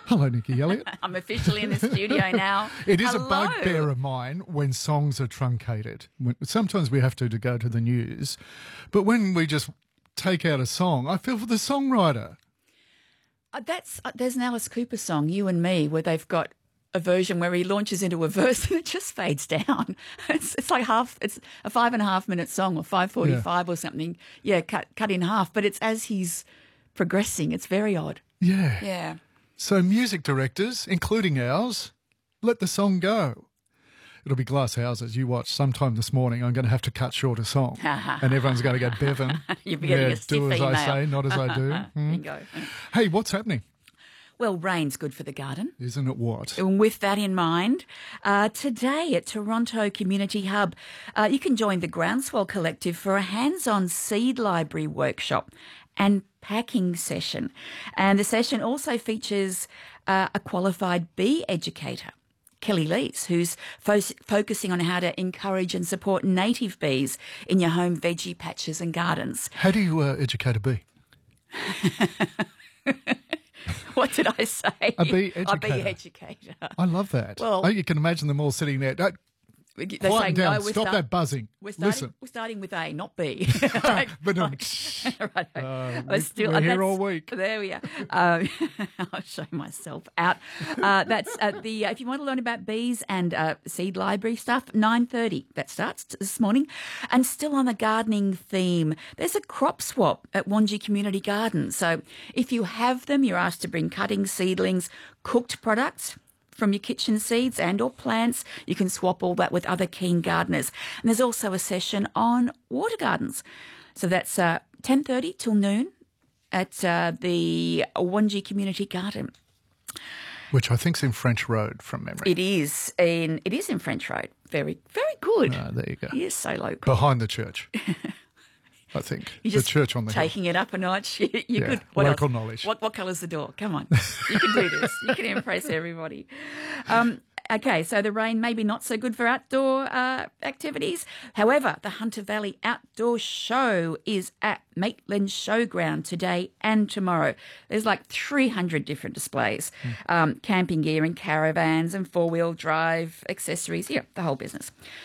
Hello, Nikki Elliott. I'm officially in the studio now. It is Hello. a bugbear of mine when songs are truncated. Sometimes we have to go to the news, but when we just take out a song, I feel for the songwriter. There's an Alice Cooper song, You and Me, where they've got a version where he launches into a verse and it just fades down. It's like it's a 5.5 minute song or 5:45 or something. Yeah, cut in half. But it's as he's progressing. It's very odd. Yeah. Yeah. So music directors, including ours, let the song go. It'll be Glass Houses. You watch sometime this morning. I'm going to have to cut short a song, and everyone's going to go, Bevan. You'll be getting a stiff do as email. I say, not as I do. Bingo. Hey, what's happening? Well, rain's good for the garden. Isn't it what? And with that in mind, today at Toronto Community Hub, you can join the Groundswell Collective for a hands-on seed library workshop and packing session. And the session also features a qualified bee educator, Kelly Lees, who's focusing on how to encourage and support native bees in your home veggie patches and gardens. How do you educate a bee? What did I say? A bee educator. A bee educator. I love that. Well, you can imagine them all sitting there. they're Quiet saying, down. no, Stop that buzzing. We're starting with A, not B. But Right. we're here all week. There we are. I'll show myself out. That's if you want to learn about bees and seed library stuff, 9:30. That starts this morning. And still on the gardening theme, there's a crop swap at Wanji Community Garden. So if you have them, you're asked to bring cuttings, seedlings, cooked products from your kitchen seeds and or plants. You can swap all that with other keen gardeners. And there's also a session on water gardens. So that's 10:30 till noon at the Wanji Community Garden. Which I think's in French Road from memory. It is in French Road. Very, very good. There you go. Yes, so local. Behind the church. I think. You're the just church on the hill. taking it up a notch. You Yeah, could. What local else? knowledge. What colour's the door? Come on. You can do this. You can impress everybody. Okay, so the rain maybe not so good for outdoor activities. However, the Hunter Valley Outdoor Show is at Maitland Showground today and tomorrow. There's like 300 different displays, camping gear and caravans and four-wheel drive accessories. Yeah, the whole business.